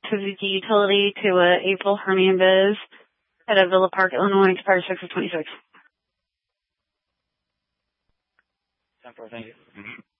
Suzuki Utility to April Hernandez at Villa Park, Illinois, expires 6 of 26. 10-4, thank you.